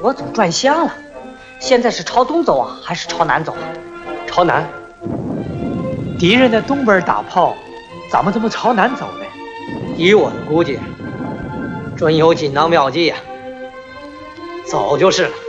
我总转向了。现在是朝东走啊，还是朝南走啊？ 朝南。敌人的东边打炮，咱们怎么朝南走呢？ 依我的估计，准有锦囊妙计呀。走就是了。